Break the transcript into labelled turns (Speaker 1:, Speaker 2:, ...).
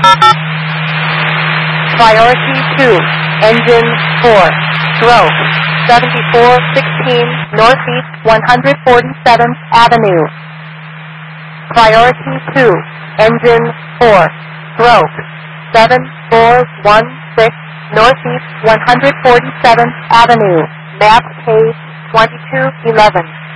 Speaker 1: Priority 2, engine 4, stroke 7416 Northeast 147th Avenue. Priority 2, engine 4, stroke 7416 Northeast 147th Avenue. Map page 2211.